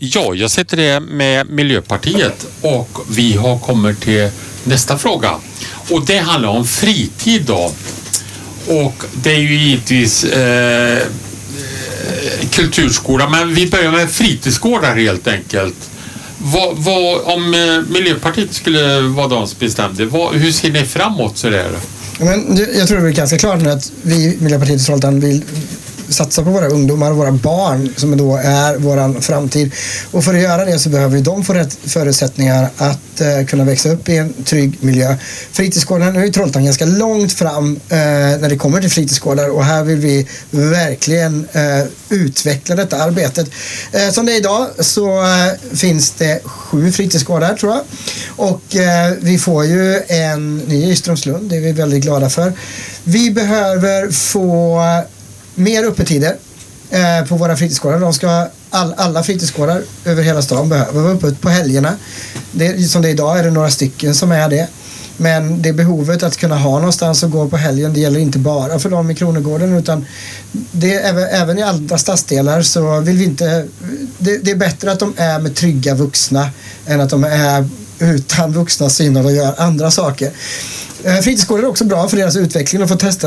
Ja, jag sitter det med Miljöpartiet och vi har kommit till nästa fråga. Och det handlar om fritid då. Och det är ju givetvis kulturskola, men vi börjar med fritidsgårdar helt enkelt. Om Miljöpartiet skulle vara de som bestämde, hur ser ni framåt så där? Men jag tror det är ganska klart nu att vi i Miljöpartiet i Trollhättan vill satsa på våra ungdomar och våra barn som då är våran framtid. Och för att göra det så behöver de få rätt förutsättningar att kunna växa upp i en trygg miljö. Fritidsgården är i Trollhättan ganska långt fram när det kommer till fritidsgårdar, och här vill vi verkligen utveckla detta arbetet. Som det är idag så finns det 7 fritidsgårdar tror jag. Och vi får ju en ny i Strömslund, det är vi väldigt glada för. Vi behöver få mer öppettider på våra fritidsgårdar. Alla fritidsgårdar över hela stan behöver vara öppet på helgerna. Som det är idag är det några stycken som är det. Men det behovet att kunna ha någonstans att gå på helgen, det gäller inte bara för dem i Kronogården, utan det även i andra stadsdelar så vill vi inte. Det är bättre att de är med trygga vuxna än att de är utan vuxna syner och gör andra saker. Fritidsgårdar är också bra för deras utveckling och få testa